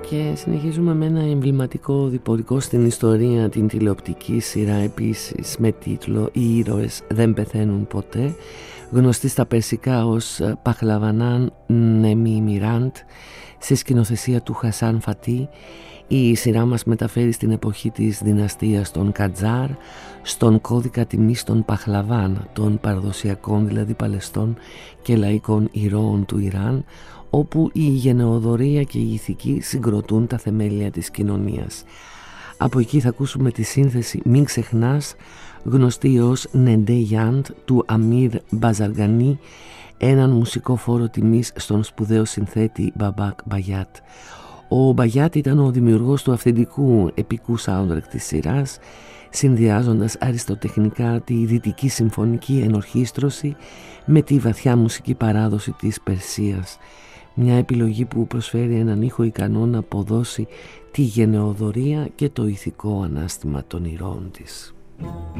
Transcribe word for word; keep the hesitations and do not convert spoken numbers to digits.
Και συνεχίζουμε με ένα εμβληματικό διπορικό στην ιστορία, την τηλεοπτική σειρά επίσης με τίτλο «Οι ήρωες δεν πεθαίνουν ποτέ», γνωστή στα περσικά ως Παχλαβανάν Νέμι Μιράντ, σε σκηνοθεσία του Χασάν Φατί. Η σειρά μας μεταφέρει στην εποχή της δυναστείας των Κατζάρ, στον κώδικα τιμής των Παχλαβάν, των παραδοσιακών δηλαδή παλαιστών και λαϊκών ηρώων του Ιράν, όπου η γενεοδορία και η ηθική συγκροτούν τα θεμέλια της κοινωνίας. Από εκεί θα ακούσουμε τη σύνθεση «Μην ξεχνάς», γνωστή ως «Νεντέ Γιάντ» του Αμίρ Μπαζαργανί, έναν μουσικό φόρο τιμής στον σπουδαίο συνθέτη Μπαμπάκ Μπαγιάτ. Ο Μπαγιάτ ήταν ο δημιουργός του αυθεντικού επικού soundtrack της σειράς, συνδυάζοντας αριστοτεχνικά τη δυτική συμφωνική ενορχήστρωση με τη βαθιά μουσική παράδοση της Περσίας. Μια επιλογή που προσφέρει έναν ήχο ικανό να αποδώσει τη γενεοδορία και το ηθικό ανάστημα των ηρώων της.